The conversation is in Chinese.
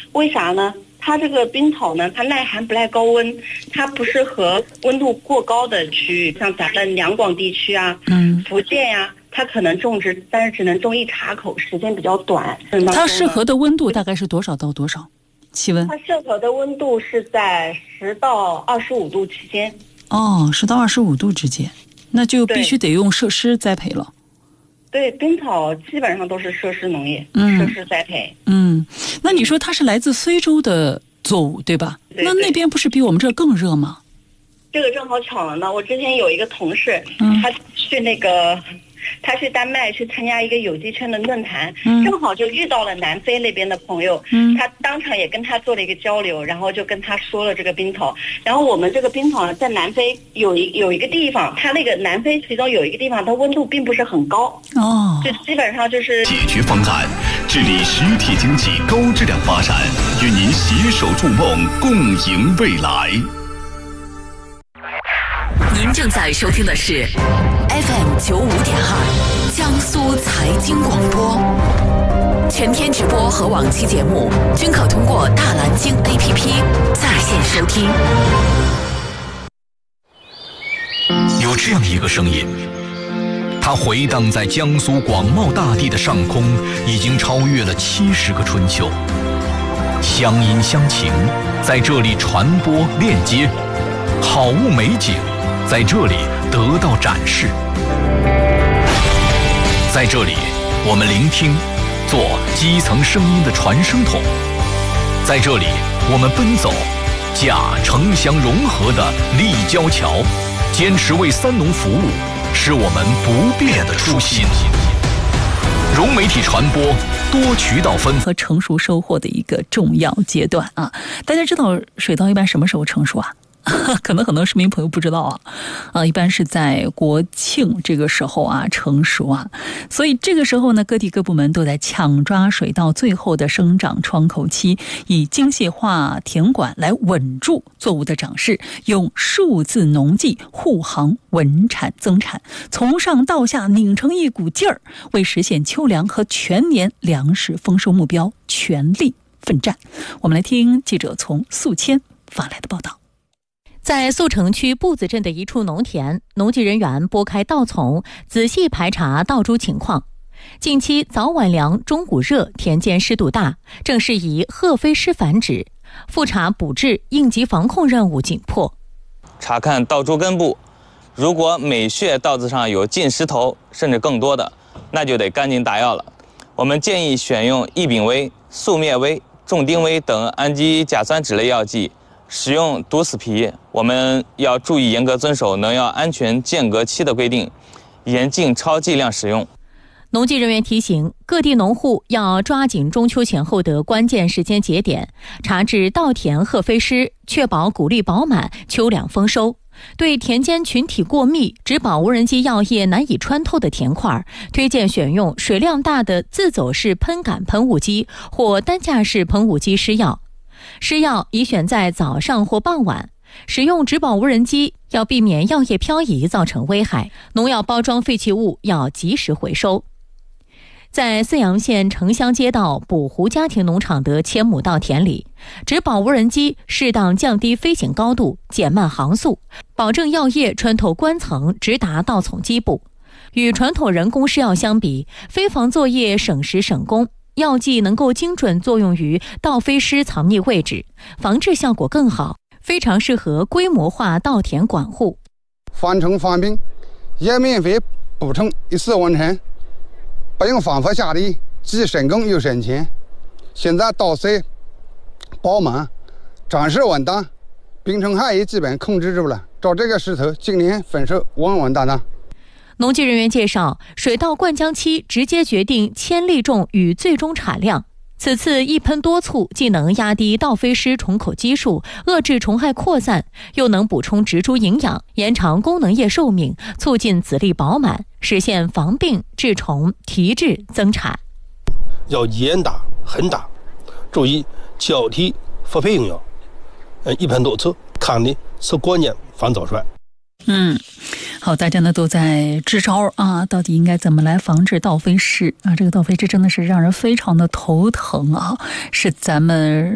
为啥呢？它这个冰草呢，它耐寒不耐高温，它不适合温度过高的区域，像咱们两广地区啊，福建呀、它可能种植，但是只能种一茬口，时间比较短。 它适合的温度大概是多少到多少？气温？ 它适合的温度是在10到25度期间。 哦，10到25度之间，那就必须得用设施栽培了。 对，冰草基本上都是设施农业，设施栽培。 那你说它是来自非洲的作物，对吧？ 对， 那边不是比我们这更热吗？ 这个正好巧了呢，我之前有一个同事，他去丹麦去参加一个有机圈的论坛，正好就遇到了南非那边的朋友，他当场也跟他做了一个交流，然后就跟他说了这个冰草。然后我们这个冰草在南非有一个地方，它那个南非其中有一个地方，它温度并不是很高，就基本上就是解决方案，致力实体经济高质量发展，与您携手筑梦，共赢未来。 您正在收听的是 FM95.2 江苏财经广播，全天直播和往期节目均可通过大蓝鲸 APP 在线收听。 有这样一个声音，它回荡在江苏广袤大地的上空，已经超越了70个春秋。乡音乡情在这里传播链接，好物美景在这里得到展示。在这里，我们聆听，做基层声音的传声筒；在这里，我们奔走，架城乡融合的立交桥，坚持为三农服务，是我们不变的初心。融媒体传播，多渠道分和成熟收获的一个重要阶段啊！大家知道水稻一般什么时候成熟啊？可能很多市民朋友不知道一般是在国庆这个时候成熟所以这个时候呢，各地各部门都在抢抓水稻最后的生长窗口期，以精细化田管来稳住作物的长势，用数字农技护航稳产增产，从上到下拧成一股劲儿，为实现秋粮和全年粮食丰收目标全力奋战。我们来听记者从宿迁发来的报道。 在宿城区步子镇的一处农田，农技人员拨开稻丛，仔细排查稻株情况。近期早晚凉，中午热，田间湿度大，正是以褐飞虱繁殖、复查补治、应急防控任务紧迫。 查看稻株根部，如果每穴稻子上有近10头甚至更多的，那就得赶紧打药了。我们建议选用异丙威、速灭威、重丁威等氨基甲酸酯类药剂，使用毒死皮。我们要注意严格遵守农药安全间隔期的规定，严禁超剂量使用。 农技人员提醒各地农户要抓紧中秋前后的关键时间节点，查治稻田褐飞虱，确保谷粒饱满，秋粮丰收。对田间群体过密、植保无人机药液难以穿透的田块，推荐选用水量大的自走式喷杆喷雾机或单架式喷雾机施药。施药宜选在早上或傍晚，使用植保无人机要避免药液漂移造成危害，农药包装废弃物要及时回收。在泗阳县城乡街道补湖家庭农场的1000亩稻田里，植保无人机适当降低飞行高度，减慢航速，保证药液穿透冠层直达稻丛基部。与传统人工施药相比，飞防作业省时省工，药剂能够精准作用于稻飞虱藏匿位置，防治效果更好，非常适合规模化稻田管护。 防虫防病也免费补充一次完成，不用反复下力，既省工又省钱。现在稻穗饱满，长势稳当，病虫害也基本控制住了。照这个势头，今年丰收稳稳当当。 农技人员介绍，水稻灌浆期直接决定千粒重与最终产量。此次一喷多促，既能压低稻飞虱虫口基数，遏制虫害扩散，又能补充植株营养，延长功能叶寿命，促进籽粒饱满，实现防病治虫、提质增产。 要严打狠打，注意交替复配用药，一喷多次，看的是关键防早衰。 好，大家呢都在支招到底应该怎么来防治稻飞虱这个稻飞虱真的是让人非常的头疼是咱们